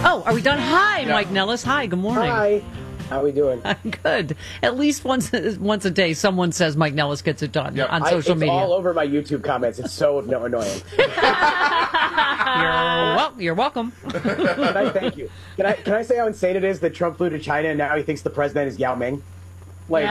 Oh, are we done? Hi, yeah. Mike Nellis. Hi, good morning. Hi. How are we doing? Good. At least once a day, someone says Mike Nellis gets it done on social media. It's all over my YouTube comments. It's so annoying. You're welcome. Thank you. Can I say how insane it is that Trump flew to China and now he thinks the president is Yao Ming? Like,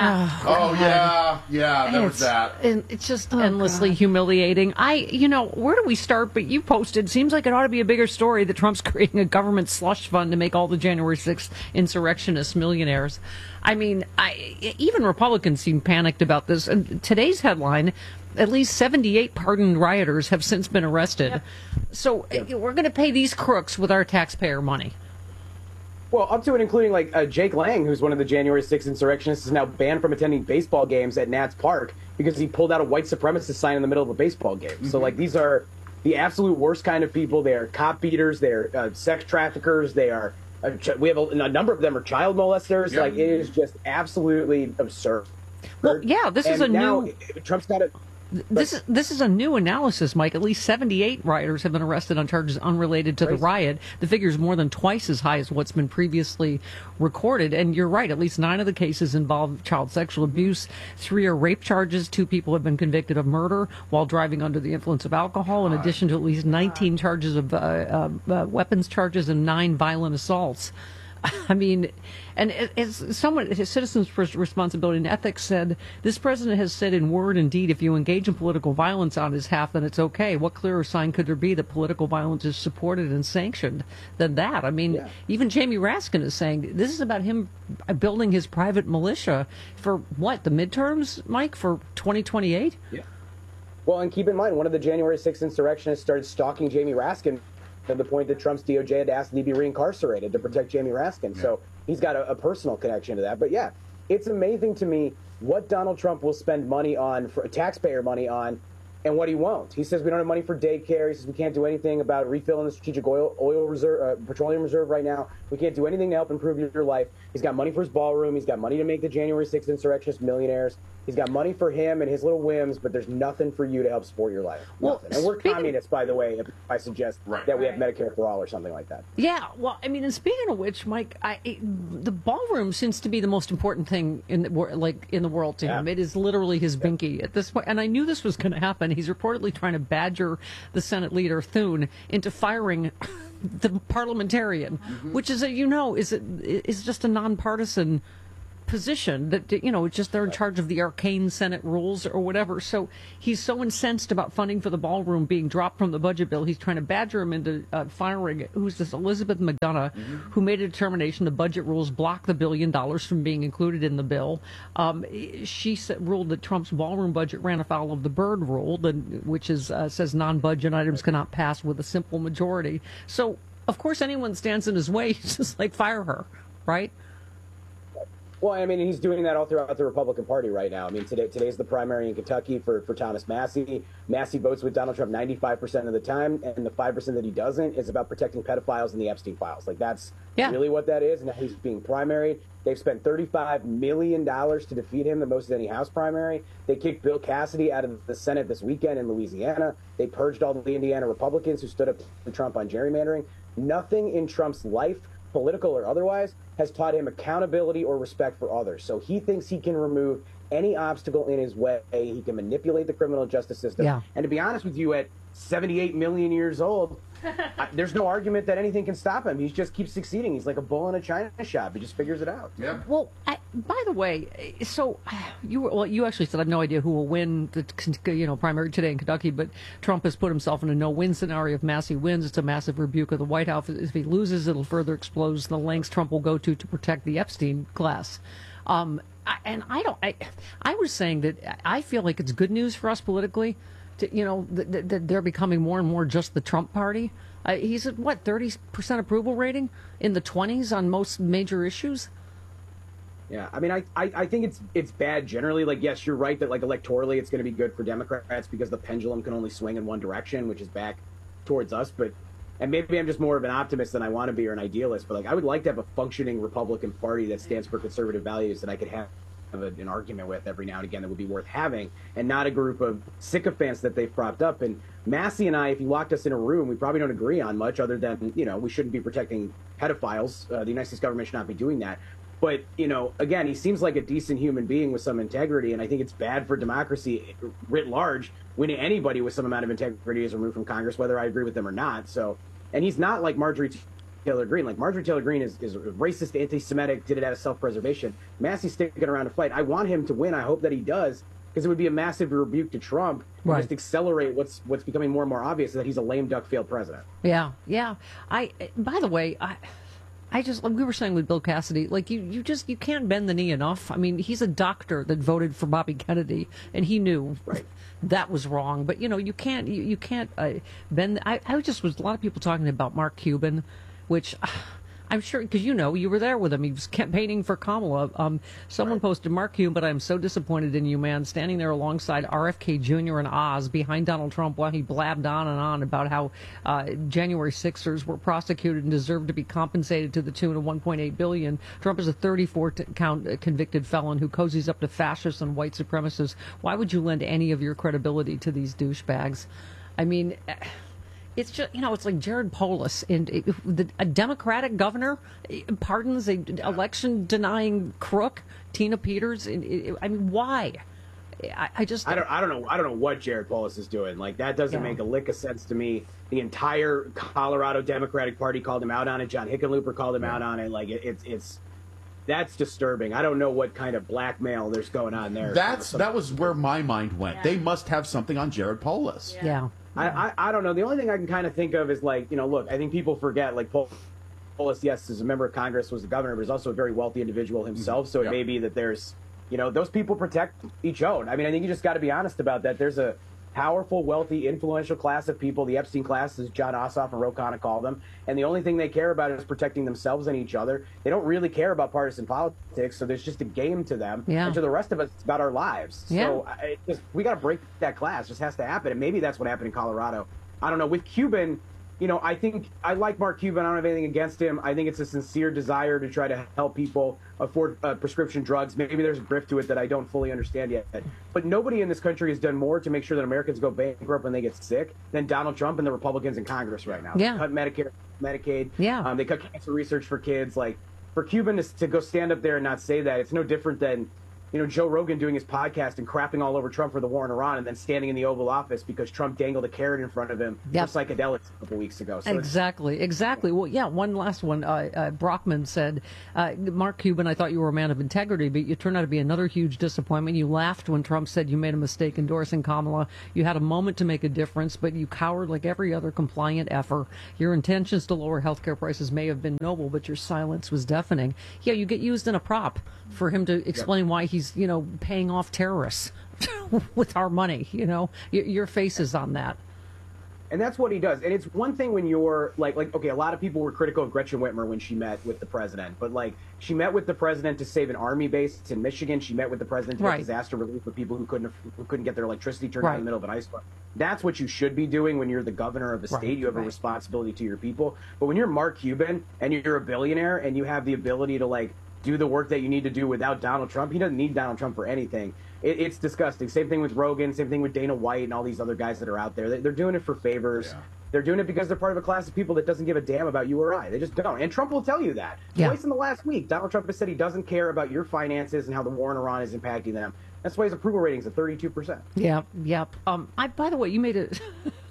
yeah, that was that. And it's just endlessly humiliating. Where do we start? But you posted, seems like it ought to be a bigger story that Trump's creating a government slush fund to make all the January 6th insurrectionists millionaires. I mean, even Republicans seem panicked about this. And today's headline, at least 78 pardoned rioters have since been arrested. Yep. So we're going to pay these crooks with our taxpayer money. Well, up to and including like Jake Lang, who's one of the January 6th insurrectionists, is now banned from attending baseball games at Nats Park because he pulled out a white supremacist sign in the middle of a baseball game. Mm-hmm. So, these are the absolute worst kind of people. They are cop beaters. They are sex traffickers. They are. We have a number of them are child molesters. Yep. It is just absolutely absurd. Well, yeah, this is a new. Trump's got it. This is a new analysis, Mike. At least 78 rioters have been arrested on charges unrelated to the riot. The figure is more than twice as high as what's been previously recorded. And you're right, at least 9 of the cases involve child sexual abuse. 3 are rape charges. 2 people have been convicted of murder while driving under the influence of alcohol, in addition to at least 19 charges of weapons charges and 9 violent assaults. I mean, and as someone, his Citizens for Responsibility and Ethics said, this president has said in word and deed, if you engage in political violence on his half, then it's okay. What clearer sign could there be that political violence is supported and sanctioned than that? I mean, even Jamie Raskin is saying this is about him building his private militia for what, the midterms, Mike, for 2028? Yeah. Well, and keep in mind, one of the January 6th insurrectionists started stalking Jamie Raskin to the point that Trump's DOJ had asked that he be reincarcerated to protect Jamie Raskin. Yeah. So he's got a personal connection to that. But yeah, it's amazing to me what Donald Trump will spend money on, for taxpayer money on, and what he won't. He says we don't have money for daycare. He says we can't do anything about refilling the strategic oil reserve, petroleum reserve right now. We can't do anything to help improve your life. He's got money for his ballroom. He's got money to make the January 6th insurrectionists millionaires. He's got money for him and his little whims, but there's nothing for you to help support your life. Well, and we're communists, by the way, if I suggest that we have Medicare for all or something like that. Yeah, well, I mean, and speaking of which, Mike, the ballroom seems to be the most important thing in the world to him. It is literally his binky at this point. And I knew this was going to happen. He's reportedly trying to badger the Senate leader, Thune, into firing the parliamentarian, which is, is just a nonpartisan position that, it's just they're in charge of the arcane Senate rules or whatever. So he's so incensed about funding for the ballroom being dropped from the budget bill. He's trying to badger him into firing, who's this, Elizabeth McDonough, who made a determination the budget rules block the $1 billion from being included in the bill. She ruled that Trump's ballroom budget ran afoul of the Byrd rule, which is says non-budget items cannot pass with a simple majority. So, of course, anyone stands in his way, he's just like, fire her, right? Well, I mean, he's doing that all throughout the Republican Party right now. I mean, today's the primary in Kentucky for Thomas Massie. Massie votes with Donald Trump 95% of the time, and the 5% that he doesn't is about protecting pedophiles and the Epstein files. That's really what that is. And now he's being primaried. They've spent $35 million to defeat him, the most of any House primary. They kicked Bill Cassidy out of the Senate this weekend in Louisiana. They purged all the Indiana Republicans who stood up to Trump on gerrymandering. Nothing in Trump's life, political or otherwise, has taught him accountability or respect for others. So he thinks he can remove any obstacle in his way. He can manipulate the criminal justice system. Yeah. And to be honest with you, at 78 million years old, there's no argument that anything can stop him. He just keeps succeeding. He's like a bull in a china shop. He just figures it out. Yeah. Well, by the way, so you actually said I have no idea who will win the primary today in Kentucky, but Trump has put himself in a no-win scenario. If Massie wins, it's a massive rebuke of the White House. If he loses, it'll further expose the lengths Trump will go to protect the Epstein class. And I was saying that I feel like it's good news for us politically. That they're becoming more and more just the Trump party. He's at, 30% approval rating in the 20s on most major issues? Yeah, I mean, I think it's bad generally. Yes, you're right that, electorally it's going to be good for Democrats because the pendulum can only swing in one direction, which is back towards us. And maybe I'm just more of an optimist than I want to be or an idealist, but, I would like to have a functioning Republican Party that stands for conservative values that I could have an argument with every now and again that would be worth having, and not a group of sycophants that they've propped up. And Massey and I, if you locked us in a room, we probably don't agree on much other than, we shouldn't be protecting pedophiles. The United States government should not be doing that. But, again, he seems like a decent human being with some integrity, and I think it's bad for democracy writ large when anybody with some amount of integrity is removed from Congress, whether I agree with them or not. So, and he's not like Marjorie Taylor Greene. Like, Marjorie Taylor Greene is racist, anti-Semitic, did it out of self-preservation. Massey's sticking around to fight. I want him to win. I hope that he does, because it would be a massive rebuke to Trump and just accelerate what's becoming more and more obvious, that he's a lame duck failed president. Yeah. By the way, we were saying with Bill Cassidy, like you can't bend the knee enough. I mean, he's a doctor that voted for Bobby Kennedy, and he knew that was wrong. But you can't bend. I just was a lot of people talking about Mark Cuban, which I'm sure, because you were there with him. He was campaigning for Kamala. Someone posted, Mark Cuban, I'm so disappointed in you, man, standing there alongside RFK Jr. and Oz behind Donald Trump while he blabbed on and on about how January 6ers were prosecuted and deserved to be compensated to the tune of $1.8 billion. Trump is a 34-count convicted felon who cozies up to fascists and white supremacists. Why would you lend any of your credibility to these douchebags? I mean, it's just, it's like Jared Polis, and a Democratic governor pardons a election-denying crook, Tina Peters. I mean, why? I don't know what Jared Polis is doing. Like, that doesn't make a lick of sense to me. The entire Colorado Democratic Party called him out on it. John Hickenlooper called him out on it. Like, that's disturbing. I don't know what kind of blackmail there's going on there. That was where my mind went. Yeah. They must have something on Jared Polis. Yeah. I don't know. The only thing I can kind of think of is, like, look, I think people forget, like, Polis, yes, as a member of Congress, was the governor, but he's also a very wealthy individual himself. So it may be that there's, those people protect each own. I mean, I think you just got to be honest about that. There's a powerful, wealthy, influential class of people, the Epstein class, as John Ossoff and Ro Khanna call them, and the only thing they care about is protecting themselves and each other. They don't really care about partisan politics, so there's just a game to them. Yeah. And to the rest of us, it's about our lives. Yeah. So we got to break that class. It just has to happen, and maybe that's what happened in Colorado. I don't know. With Cuban, I think I like Mark Cuban. I don't have anything against him. I think it's a sincere desire to try to help people afford prescription drugs. Maybe there's a grift to it that I don't fully understand yet. But nobody in this country has done more to make sure that Americans go bankrupt when they get sick than Donald Trump and the Republicans in Congress right now. Yeah. They cut Medicare, Medicaid. Yeah. They cut cancer research for kids. Like, for Cuban to go stand up there and not say that, it's no different than Joe Rogan doing his podcast and crapping all over Trump for the war in Iran and then standing in the Oval Office because Trump dangled a carrot in front of him for psychedelics a couple weeks ago. So Exactly. Well, yeah, one last one. Brockman said, Mark Cuban, I thought you were a man of integrity, but you turned out to be another huge disappointment. You laughed when Trump said you made a mistake endorsing Kamala. You had a moment to make a difference, but you cowered like every other compliant effer. Your intentions to lower health care prices may have been noble, but your silence was deafening. Yeah, you get used in a prop for him to explain why he's paying off terrorists with our money. Your face is on that. And that's what he does. And it's one thing when you're like, okay, a lot of people were critical of Gretchen Whitmer when she met with the president, but like, she met with the president to save an army base in Michigan. She met with the president to get disaster relief for people who couldn't get their electricity turned on in the middle of an ice storm. That's what you should be doing when you're the governor of a state. You have a responsibility to your people. But when you're Mark Cuban and you're a billionaire and you have the ability to like do the work that you need to do without Donald Trump, he doesn't need Donald Trump for anything. It's disgusting. Same thing with Rogan, same thing with Dana White and all these other guys that are out there. They're doing it for favors. Yeah. They're doing it because they're part of a class of people that doesn't give a damn about you or I. They just don't. And Trump will tell you that. Twice in the last week, Donald Trump has said he doesn't care about your finances and how the war in Iran is impacting them. That's why his approval rating's at 32%. Yeah. By the way, you made it.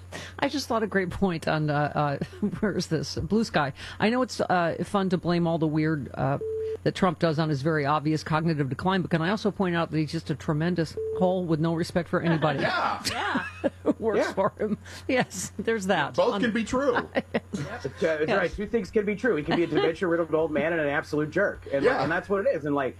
I just thought a great point on where is this? Blue Sky. I know it's fun to blame all the weird that Trump does on his very obvious cognitive decline, but can I also point out that he's just a tremendous hole with no respect for anybody? Yeah. Works for him. Yes, there's that. Both can be true. That's right. Two things can be true. He can be a dementia-riddled old man and an absolute jerk. And that's what it is. And like,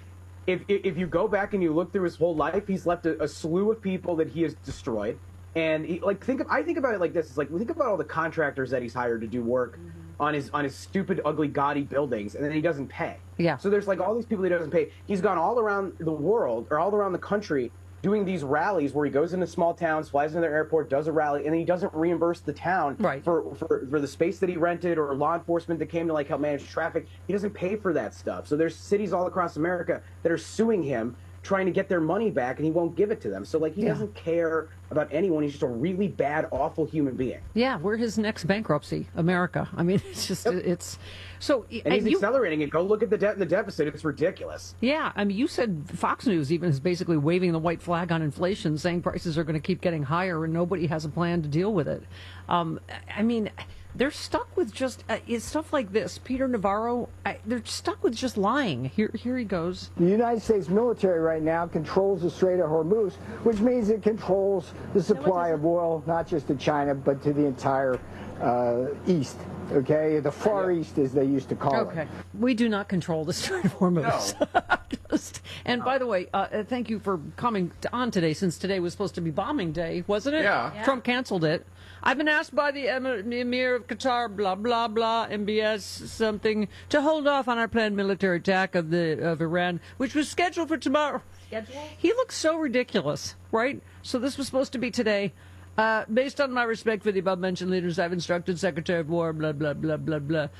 if you go back and you look through his whole life, he's left a slew of people that he has destroyed. And I think about it like this. It's like, think about all the contractors that he's hired to do work on his stupid, ugly, gaudy buildings, and then he doesn't pay. Yeah. So there's like all these people he doesn't pay. He's gone all around the world or all around the country doing these rallies where he goes into small towns, flies into their airport, does a rally, and then he doesn't reimburse the town for the space that he rented or law enforcement that came to like help manage traffic. He doesn't pay for that stuff. So there's cities all across America that are suing him, trying to get their money back, and he won't give it to them. So, like, he doesn't care about anyone. He's just a really bad, awful human being. Yeah, we're his next bankruptcy, America. I mean, it's just, it's... So, and he's accelerating it. Go look at the debt and the deficit. It's ridiculous. Yeah, I mean, you said Fox News even is basically waving the white flag on inflation, saying prices are going to keep getting higher and nobody has a plan to deal with it. I mean, they're stuck with just stuff like this. Peter Navarro, they're stuck with just lying. Here he goes. The United States military right now controls the Strait of Hormuz, which means it controls the supply of oil, not just to China, but to the entire East. Okay, the Far East, as they used to call it. Okay, we do not control the Strait of Hormuz. No. And by the way, thank you for coming on today, since today was supposed to be bombing day, wasn't it? Yeah. Trump canceled it. I've been asked by the Emir of Qatar, blah, blah, blah, MBS, something, to hold off on our planned military attack of Iran, which was scheduled for tomorrow. He looks so ridiculous, right? So this was supposed to be today. Based on my respect for the above-mentioned leaders, I've instructed Secretary of War, blah, blah, blah, blah, blah.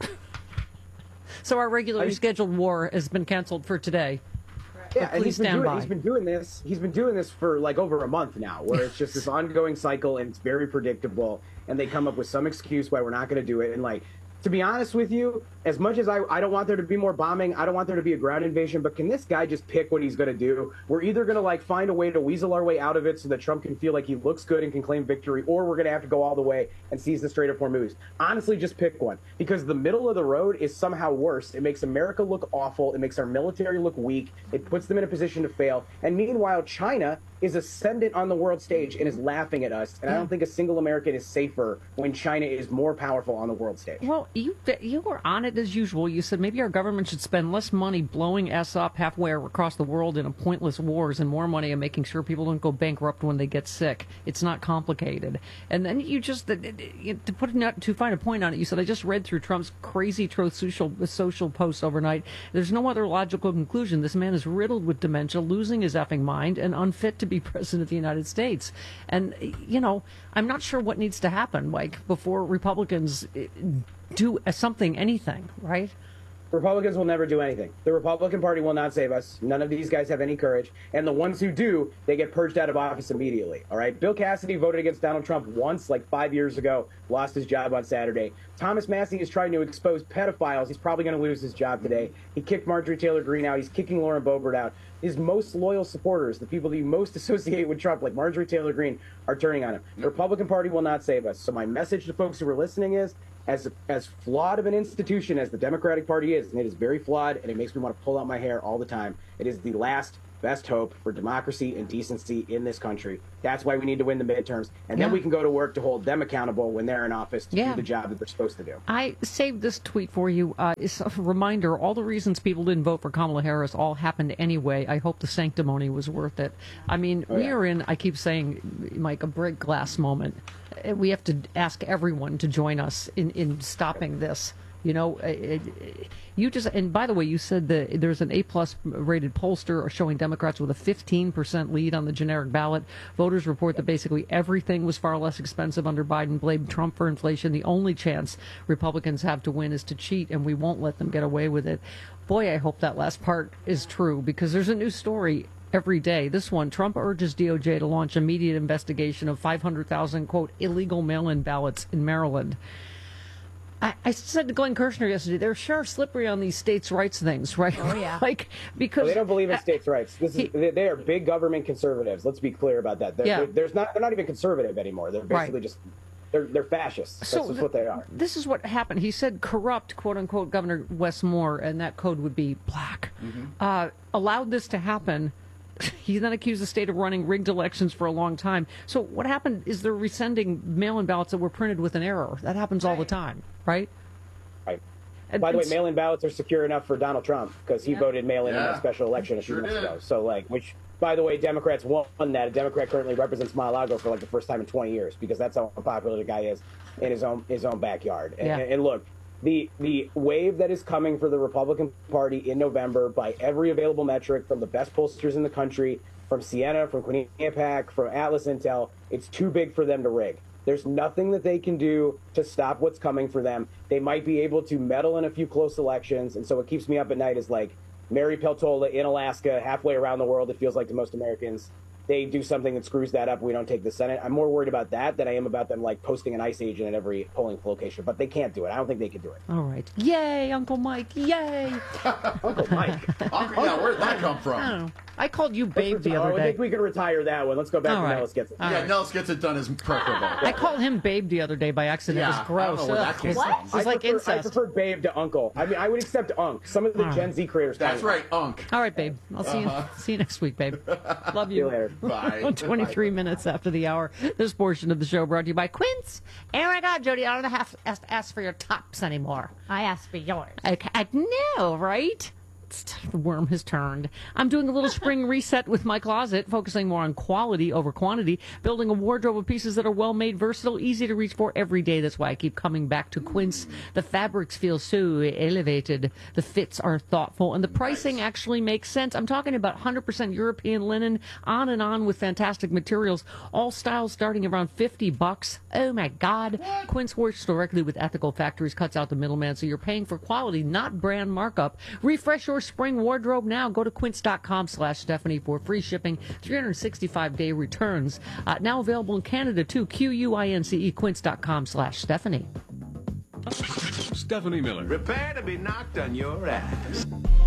So our regularly scheduled war has been canceled for today. Yeah, and he's been doing this for like over a month now, where it's just this ongoing cycle, and it's very predictable, and they come up with some excuse why we're not going to do it. And like, to be honest with you, as much as I don't want there to be more bombing, I don't want there to be a ground invasion, but can this guy just pick what he's going to do? We're either going to like find a way to weasel our way out of it so that Trump can feel like he looks good and can claim victory, or we're going to have to go all the way and seize the Strait of Hormuz. Honestly, just pick one, because the middle of the road is somehow worse. It makes America look awful. It makes our military look weak. It puts them in a position to fail. And meanwhile, China is ascendant on the world stage and is laughing at us. And I don't think a single American is safer when China is more powerful on the world stage. Well, you were on it as usual. You said maybe our government should spend less money blowing us up halfway across the world in pointless wars and more money on making sure people don't go bankrupt when they get sick. It's not complicated. And then you just, to find a point on it, you said, I just read through Trump's crazy social posts overnight. There's no other logical conclusion. This man is riddled with dementia, losing his effing mind, and unfit to be president of the United States. And, you know, I'm not sure what needs to happen, Mike, before Republicans do anything, right? Republicans will never do anything. The Republican Party will not save us. None of these guys have any courage. And the ones who do, they get purged out of office immediately. All right? Bill Cassidy voted against Donald Trump once, like 5 years ago, lost his job on Saturday. Thomas Massie is trying to expose pedophiles. He's probably going to lose his job today. He kicked Marjorie Taylor Greene out. He's kicking Lauren Boebert out. His most loyal supporters, the people that you most associate with Trump, like Marjorie Taylor Greene, are turning on him. The Republican Party will not save us. So my message to folks who are listening is, as flawed of an institution as the Democratic Party is, and it is very flawed, and it makes me want to pull out my hair all the time, it is the last best hope for democracy and decency in this country. That's why we need to win the midterms, and then we can go to work to hold them accountable when they're in office to do the job that they're supposed to do. I saved this tweet for you. It's a reminder, all the reasons people didn't vote for Kamala Harris all happened anyway. I hope the sanctimony was worth it. I mean, we are in, I keep saying, Mike, a break glass moment. We have to ask everyone to join us in stopping this. You know, you just, and by the way, you said that there's an A-plus rated pollster showing Democrats with a 15% lead on the generic ballot. Voters report that basically everything was far less expensive under Biden, blamed Trump for inflation. The only chance Republicans have to win is to cheat, and we won't let them get away with it. Boy, I hope that last part is true, because there's a new story every day. This one, Trump urges DOJ to launch immediate investigation of 500,000, quote, illegal mail-in ballots in Maryland. I said to Glenn Kirshner yesterday, they're sure slippery on these states' rights things, right? Oh, yeah. Like, because they don't believe in states' rights. They are big government conservatives. Let's be clear about that. They're not even conservative anymore. They're basically just they're fascists. That's just what they are. This is what happened. He said corrupt, quote unquote, Governor Wes Moore, and that code would be black. Allowed this to happen. He then accused the state of running rigged elections for a long time. So what happened is they're resending mail-in ballots that were printed with an error. That happens all the time, right? Right. By the way, mail-in ballots are secure enough for Donald Trump because he voted mail-in in a special election a few months ago. So, like, which, by the way, Democrats won that. A Democrat currently represents Mar-a-Lago for like the first time in 20 years because that's how popular the guy is in his own backyard. And look, the wave that is coming for the Republican Party in November by every available metric, from the best pollsters in the country, from Siena, from Quinnipiac, from Atlas Intel, it's too big for them to rig. There's nothing that they can do to stop what's coming for them. They might be able to meddle in a few close elections, and so what keeps me up at night is like, Mary Peltola in Alaska, halfway around the world, it feels like to most Americans. They do something that screws that up. We don't take the Senate. I'm more worried about that than I am about them like posting an ICE agent at every polling location. But they can't do it. I don't think they can do it. All right. Yay, Uncle Mike. Yay. Uncle Mike. Yeah, where'd that come from? I don't know. I called you Babe the other I day. think we can retire that one. Let's go back All to right. Nellis Gets It. All Yeah, right. Nellis Gets It Done is preferable. I called him Babe the other day by accident. Yeah, It was gross. I don't know where that came from. It was like I incest. prefer Babe to Uncle. I mean, I would accept Unk. Some of the Gen Z creators. That's right, Unk. All right, Babe. I'll see you next week, Babe. Love See you you. later. Bye. 23 minutes after the hour. This portion of the show brought to you by Quince. Oh my God, Jody, I don't have to ask for your tops anymore. I asked for yours. I know, right? The worm has turned. I'm doing a little spring reset with my closet, focusing more on quality over quantity, building a wardrobe of pieces that are well-made, versatile, easy to reach for every day. That's why I keep coming back to Quince. The fabrics feel so elevated. The fits are thoughtful, and the pricing actually makes sense. I'm talking about 100% European linen, on with fantastic materials, all styles starting around $50. Oh my God. Quince works directly with ethical factories, cuts out the middleman, so you're paying for quality, not brand markup. Refresh your spring wardrobe now. Go to quince.com/Stephanie for free shipping, 365-day returns. Now available in Canada too. QUINCE, quince.com/Stephanie. Stephanie Miller. Prepare to be knocked on your ass.